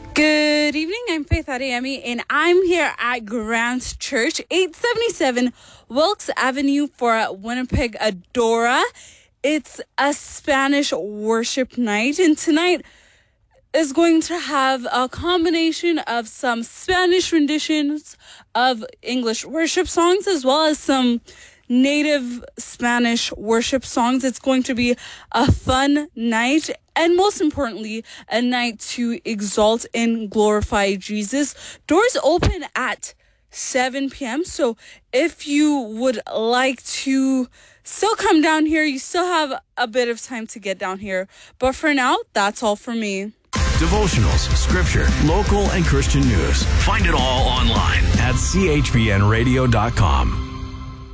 Good evening, I'm Faith Adeyemi, and I'm here at Grant Church, 877 Wilkes Avenue for Winnipeg, Adora. It's a Spanish worship night, and tonight is going to have a combination of some Spanish renditions of English worship songs, as well as some native Spanish worship songs. It's going to be a fun night, and most importantly, a night to exalt and glorify Jesus. Doors open at 7 p.m. So if you would like to still come down here, you still have a bit of time to get down here. But for now, that's all for me. Devotionals, scripture, local and Christian news. Find it all online at chpnradio.com.